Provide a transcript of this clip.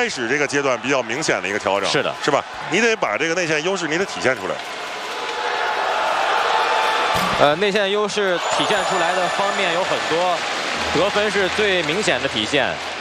开始这个阶段比较明显的一个调整。 是的， 是吧？你得把这个内线优势你得体现出来。 内线优势体现出来的方面有很多，得分是最明显的体现。